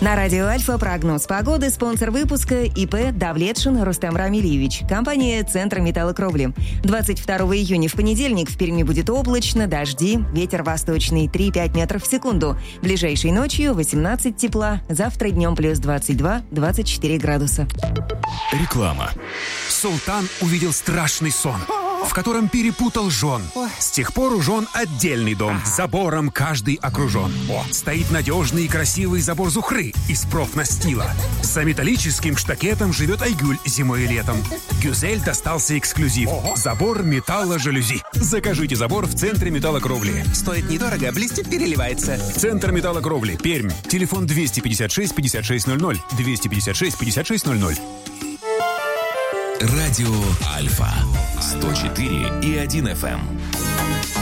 На радио Альфа прогноз погоды. Спонсор выпуска ИП Давлетшин Рустем Рамильевич. Компания «Центр металлокровли». 22 июня в понедельник в Перми будет облачно, дожди, ветер восточный 3-5 метров в секунду. Ближайшей ночью 18 тепла, завтра днем плюс 22-24 градуса. Реклама. Султан увидел страшный сон, в котором перепутал жен. С тех пор у жен отдельный дом, забором каждый окружен. Стоит надежный и красивый забор Зухры из профнастила. За металлическим штакетом живет Айгуль зимой и летом. Гюзель достался эксклюзив. Забор металло-жалюзи. Закажите забор в центре металлокровли. Стоит недорого, блестит, переливается. Центр металлокровли. Пермь. Телефон 256-5600. 256-5600. Радио Альфа 104,1 FM.